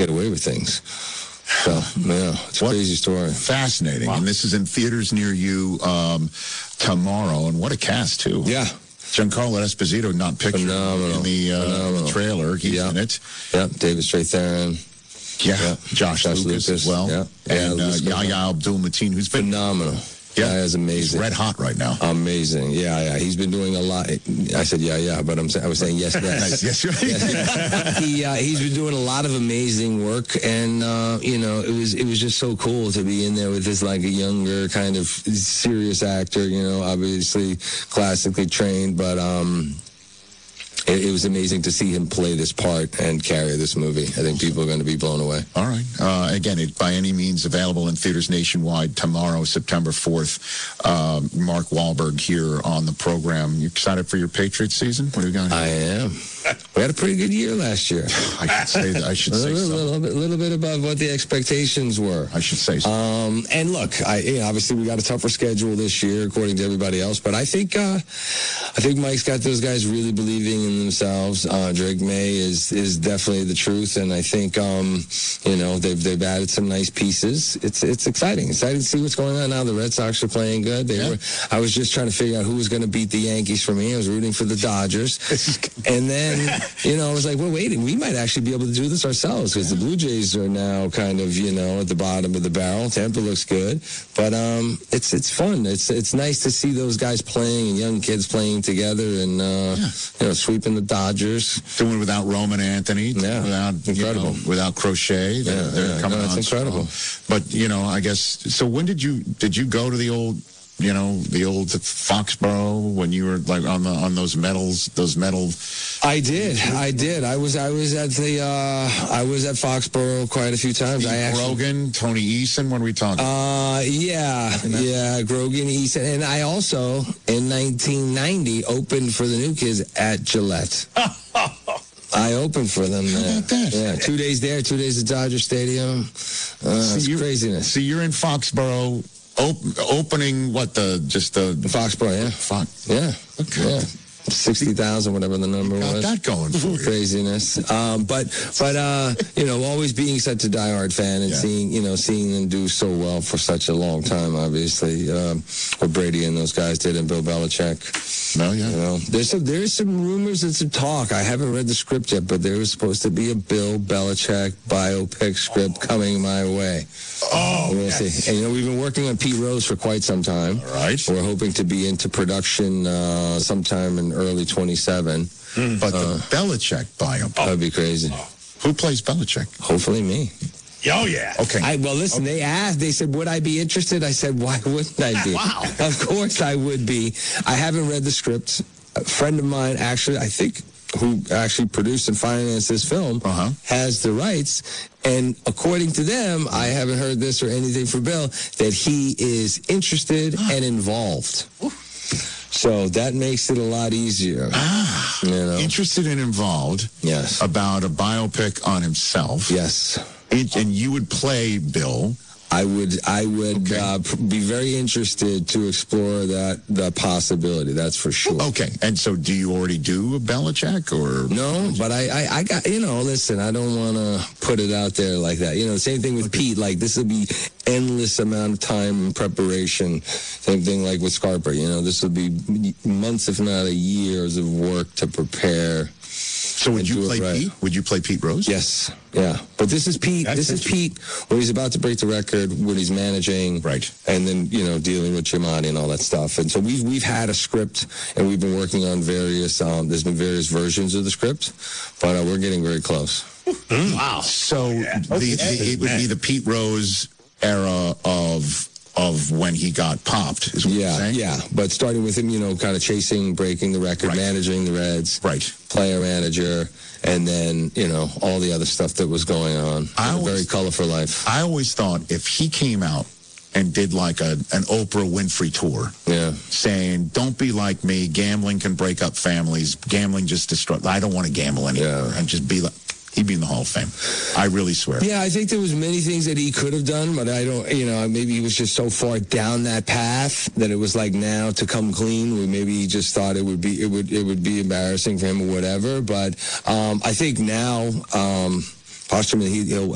get away with things. So, yeah, it's a crazy story. Fascinating. Wow. And this is in theaters near you tomorrow. And what a cast, too. Yeah. Giancarlo Esposito, not pictured in the trailer. He's in it. Yeah, David Strathairn. Yeah, Josh Lucas as well. Yeah. And Yahya Abdul-Mateen, who's been phenomenal. Yeah, is amazing. He's red hot right now. Amazing. Yeah. He's been doing a lot. I said but I was saying yes. He's been doing a lot of amazing work, and it was just so cool to be in there with this like a younger kind of serious actor. Obviously classically trained, but it was amazing to see him play this part and carry this movie. I think people are going to be blown away. All right. Again, it by any means available in theaters nationwide tomorrow, September 4th. Mark Wahlberg here on the program. You excited for your Patriots season? What do we got? I am. We had a pretty good year last year. I should say so. A little bit above what the expectations were. I should say so. And look, obviously we got a tougher schedule this year, according to everybody else. But I think Mike's got those guys really believing in themselves. Drake May is definitely the truth, and I think they've added some nice pieces. It's exciting. Exciting to see what's going on now. The Red Sox are playing good. I was just trying to figure out who was going to beat the Yankees for me. I was rooting for the Dodgers, and then I was like, well, wait, we might actually be able to do this ourselves because the Blue Jays are now kind of at the bottom of the barrel. Tampa looks good, but it's fun. It's nice to see those guys playing and young kids playing together and sweeping the Dodgers. Doing without Roman Anthony. Yeah, incredible. Without Crochet. They're coming on incredible. But, I guess, so when did you go to the old Foxborough when you were like on those metal? I did. I was at Foxborough quite a few times. Grogan, Tony Eason, what are we talking? Grogan, Eason, and I also in 1990 opened for the New Kids at Gillette. I opened for them. How about that? Yeah, 2 days there, 2 days at Dodger Stadium. It's craziness. So you're in Foxborough. Opening the Foxborough, yeah. Yeah. Okay. Yeah. 60,000, whatever the number was. Got that going for you. Craziness. But always being such a diehard fan and seeing them do so well for such a long time, obviously, what Brady and those guys did and Bill Belichick. No, yeah. There's some rumors and some talk. I haven't read the script yet, but there was supposed to be a Bill Belichick biopic script coming my way. Oh, we'll see. And we've been working on Pete Rose for quite some time. All right. We're hoping to be into production sometime in early 27. But the Belichick biopic. That would be crazy. Who plays Belichick? Hopefully me. Oh, yeah. Okay. Listen, they said, would I be interested? I said, why wouldn't I be? Wow. Of course I would be. I haven't read the script. A friend of mine, actually, I think, who actually produced and financed this film, has the rights. And according to them, I haven't heard this or anything from Bill, that he is interested and involved. So that makes it a lot easier. Interested and involved. Yes. About a biopic on himself. Yes. And you would play Bill. I would be very interested to explore the possibility. That's for sure. Okay. And so do you already do a Belichick or? No, but I got, listen, I don't want to put it out there like that. Same thing with Pete. Like, this will be endless amount of time and preparation. Same thing like with Scarpa. This will be months, if not years of work to prepare. So would you play Pete? Would you play Pete Rose? Yes. Yeah. But this is Pete. This is Pete when he's about to break the record, when he's managing. Right. And then, dealing with Giamatti and all that stuff. And so we've had a script, and we've been working on various, there's been various versions of the script, but we're getting very close. Wow. So it would be the Pete Rose era of when he got popped, is what you're saying? Yeah. But starting with him, kind of chasing, breaking the record, managing the Reds. Right. Player manager, and then, all the other stuff that was going on. Very colorful life. I always thought if he came out and did like an Oprah Winfrey tour, saying, don't be like me, gambling can break up families, gambling just destroys, I don't want to gamble anymore, and just be like, he'd be in the Hall of Fame. I really swear. Yeah, I think there was many things that he could have done, but I don't, maybe he was just so far down that path that it was like now to come clean. Maybe he just thought it would be embarrassing for him or whatever. But I think now, posthumous,